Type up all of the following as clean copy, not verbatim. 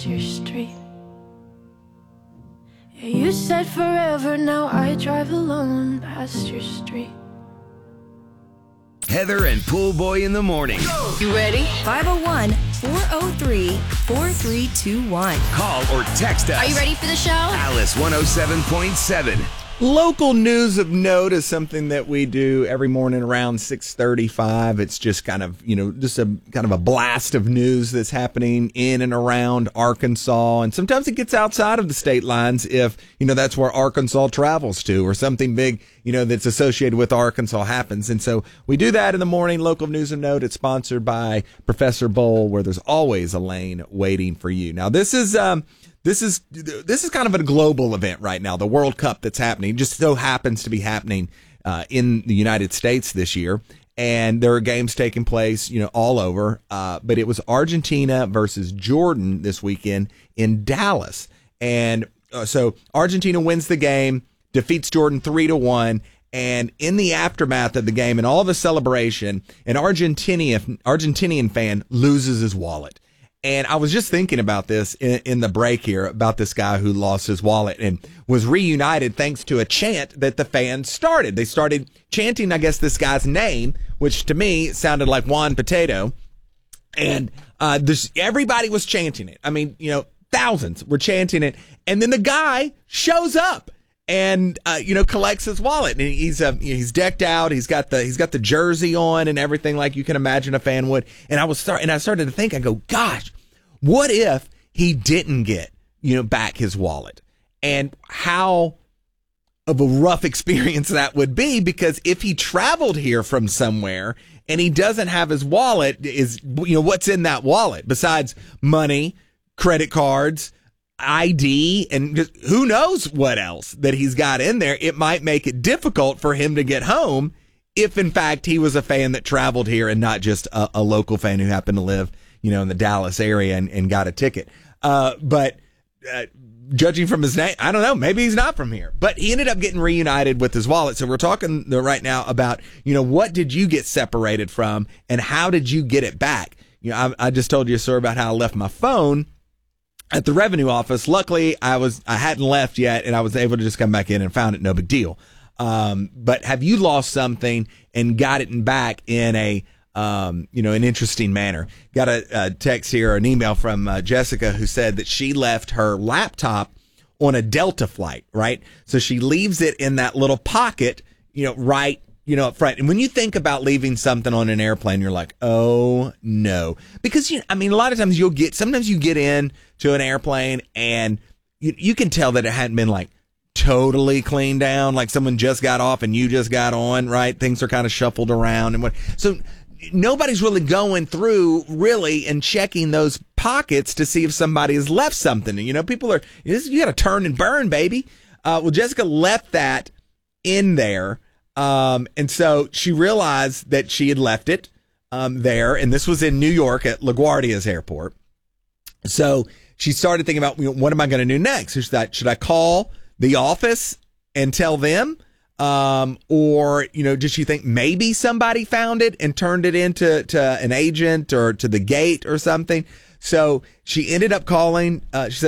past your street. Yeah, you said forever, now I drive alone past your street. Heather and Pool Boy in the morning. You ready? 501-403-4321. Call or text us. Are you ready for the show? Alice 107.7. Local news of note is something that we do every morning around 6:35. It's just kind of, just a kind of a blast of news that's happening in and around Arkansas. And sometimes it gets outside of the state lines if, that's where Arkansas travels to, or something big, that's associated with Arkansas happens. And so we do that in the morning. Local news of note. It's sponsored by Professor Bowl, where there's always a lane waiting for you. Now, this is kind of a global event right now. The World Cup that's happening. It just so happens to be happening in the United States this year. And there are games taking place, all over. But it was Argentina versus Jordan this weekend in Dallas. And so Argentina wins the game, defeats Jordan 3-1. And in the aftermath of the game and all the celebration, an Argentinian fan loses his wallet. And I was just thinking about this in the break here, about this guy who lost his wallet and was reunited thanks to a chant that the fans started. They started chanting, I guess, this guy's name, which to me sounded like Juan Potato. And everybody was chanting it. I mean, thousands were chanting it. And then the guy shows up and collects his wallet, and he's decked out. He's got the jersey on and everything like you can imagine a fan would. And I started to think, I go, gosh, what if he didn't get back his wallet? And how of a rough experience that would be, because if he traveled here from somewhere and he doesn't have his wallet, is what's in that wallet besides money, credit cards, ID, and just who knows what else that he's got in there. It might make it difficult for him to get home if, in fact, he was a fan that traveled here and not just a local fan who happened to live, in the Dallas area and got a ticket. But judging from his name, I don't know, maybe he's not from here. But he ended up getting reunited with his wallet. So we're talking right now about, what did you get separated from and how did you get it back? I just told you, sir, about how I left my phone at the revenue office. Luckily, I hadn't left yet, and I was able to just come back in and found it. No big deal. But have you lost something and got it back in an interesting manner? Got a text here, an email from Jessica, who said that she left her laptop on a Delta flight, right? So she leaves it in that little pocket, right up front. And when you think about leaving something on an airplane, you're like, oh no. Because, a lot of times sometimes you get in to an airplane and you can tell that it hadn't been like totally cleaned down, like someone just got off and you just got on, right? Things are kind of shuffled around and what. So nobody's really going through and checking those pockets to see if somebody has left something. And, people are, you got to turn and burn, baby. Well, Jessica left that in there. And so she realized that she had left it there, and this was in New York at LaGuardia's airport. So she started thinking about, what am I going to do next? She thought, should I call the office and tell them? Or, did she think maybe somebody found it and turned it into an agent or to the gate or something? So she ended up calling,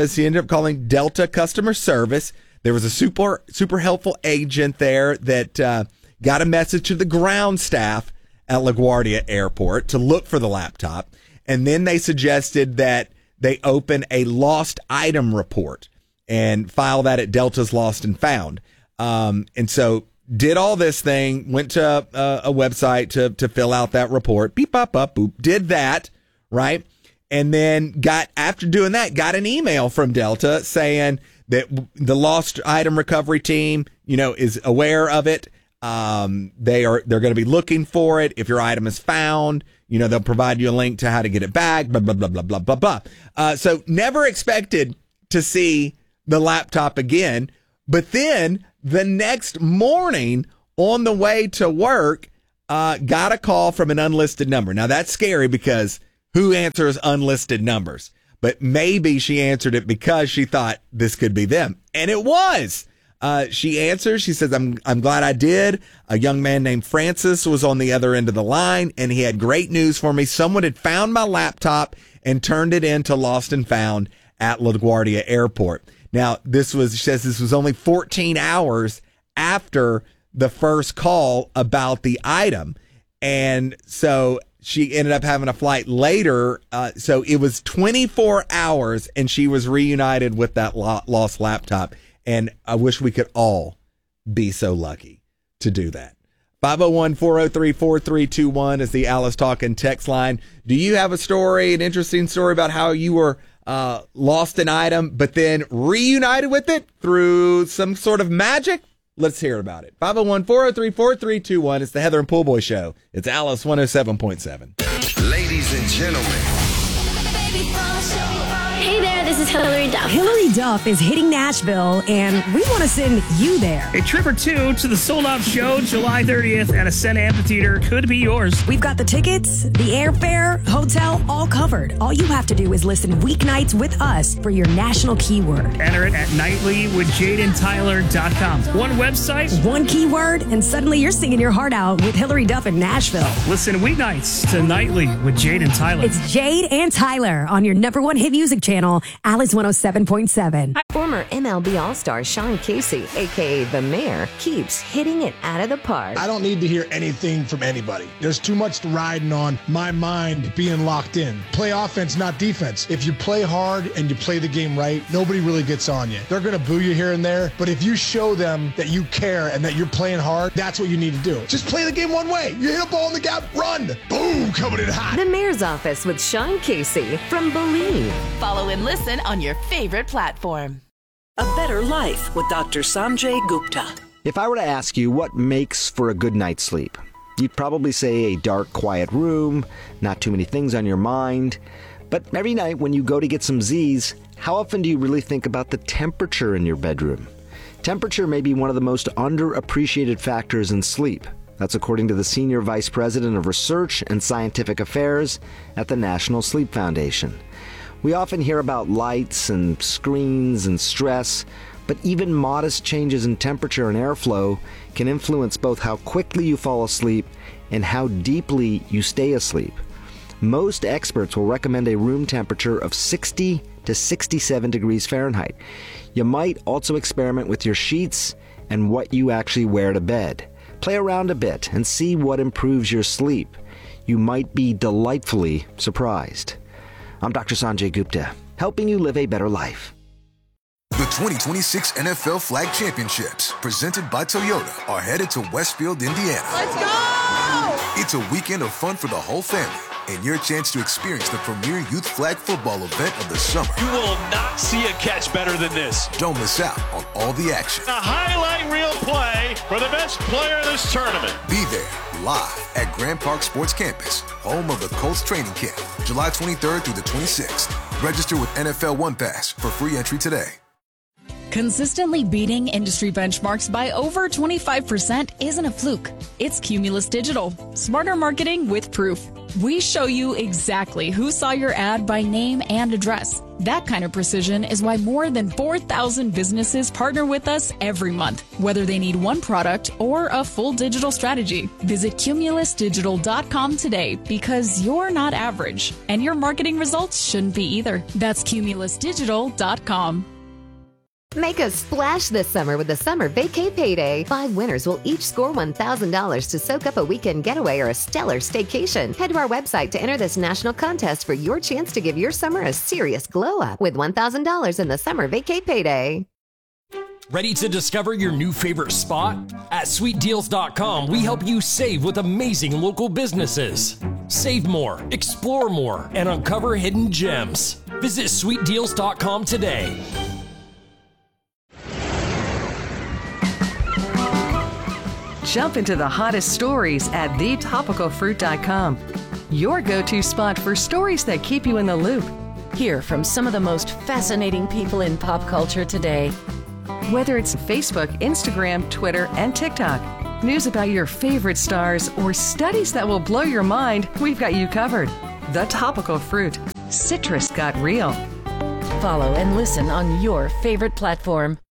Delta customer service. There was a super helpful agent there that got a message to the ground staff at LaGuardia Airport to look for the laptop. And then they suggested that they open a lost item report and file that at Delta's Lost and Found. And so did all this thing, went to a website to fill out that report. Beep, bop, bop, boop. Did that, right? And then after doing that, got an email from Delta saying that the lost item recovery team, is aware of it. They're going to be looking for it. If your item is found, they'll provide you a link to how to get it back, blah, blah, blah, blah, blah, blah, blah. So never expected to see the laptop again. But then the next morning on the way to work, got a call from an unlisted number. Now that's scary because who answers unlisted numbers? But maybe she answered it because she thought this could be them. And it was. She answers. She says, I'm glad I did. A young man named Francis was on the other end of the line, and he had great news for me. Someone had found my laptop and turned it into Lost and Found at LaGuardia Airport. Now, she says this was only 14 hours after the first call about the item. And so she ended up having a flight later. So it was 24 hours and she was reunited with that lost laptop. And I wish we could all be so lucky to do that. 501-403-4321 is the Alice Talkin' text line. Do you have a story, an interesting story about how you were lost an item, but then reunited with it through some sort of magic? Let's hear about it. 501-403-4321. It's the Heather and Pool Boy Show. It's Alice 107.7. Ladies and gentlemen, Hey there, this is Hillary Duff. Hillary Duff is hitting Nashville, and we want to send you there. A trip or two to the sold-out show July 30th at Ascent Amphitheater could be yours. We've got the tickets, the airfare, hotel, all covered. All you have to do is listen weeknights with us for your national keyword. Enter it at nightlywithjadentyler.com. One website, One keyword, and suddenly you're singing your heart out with Hillary Duff in Nashville. listen weeknights to Nightly with Jade and Tyler. It's Jade and Tyler on your number one hit music channel, Alice 107.7. Former MLB All-Star Sean Casey, a.k.a. The Mayor, keeps hitting it out of the park. I don't need to hear anything from anybody. There's too much riding on my mind being locked in. Play offense, not defense. If you play hard and you play the game right, nobody really gets on you. They're going to boo you here and there, but if you show them that you care and that you're playing hard, that's what you need to do. Just play the game one way. You hit a ball in the gap, run. Boom, coming in hot. The Mayor's Office with Sean Casey from Believe. Follow and listen on your favorite platform. A Better Life with Dr. Sanjay Gupta. If I were to ask you what makes for a good night's sleep, you'd probably say a dark, quiet room, not too many things on your mind. But every night when you go to get some Z's, how often do you really think about the temperature in your bedroom? Temperature may be one of the most underappreciated factors in sleep. That's according to the Senior Vice President of Research and Scientific Affairs at the National Sleep Foundation. We often hear about lights and screens and stress, but even modest changes in temperature and airflow can influence both how quickly you fall asleep and how deeply you stay asleep. Most experts will recommend a room temperature of 60 to 67 degrees Fahrenheit. You might also experiment with your sheets and what you actually wear to bed. Play around a bit and see what improves your sleep. You might be delightfully surprised. I'm Dr. Sanjay Gupta, helping you live a better life. The 2026 NFL Flag Championships, presented by Toyota, are headed to Westfield, Indiana. Let's go! It's a weekend of fun for the whole family and your chance to experience the premier youth flag football event of the summer. You will not see a catch better than this. Don't miss out on all the action. A highlight reel play for the best player in this tournament. Be there live at Grand Park Sports Campus, home of the Colts training camp, July 23rd through the 26th. Register with NFL One Pass for free entry today. Consistently beating industry benchmarks by over 25% isn't a fluke. It's Cumulus Digital. Smarter marketing with proof. We show you exactly who saw your ad by name and address. That kind of precision is why more than 4,000 businesses partner with us every month, whether they need one product or a full digital strategy. Visit cumulusdigital.com today because you're not average, and your marketing results shouldn't be either. That's cumulusdigital.com. Make a splash this summer with the Summer Vacay Payday. 5 winners will each score $1,000 to soak up a weekend getaway or a stellar staycation. Head to our website to enter this national contest for your chance to give your summer a serious glow up with $1,000 in the Summer Vacay Payday. Ready to discover your new favorite spot? At sweetdeals.com, we help you save with amazing local businesses. Save more, explore more, and uncover hidden gems. Visit sweetdeals.com today. Jump into the hottest stories at thetopicalfruit.com. Your go-to spot for stories that keep you in the loop. Hear from some of the most fascinating people in pop culture today. Whether it's Facebook, Instagram, Twitter, and TikTok, news about your favorite stars, or studies that will blow your mind, we've got you covered. The Topical Fruit. Citrus got real. Follow and listen on your favorite platform.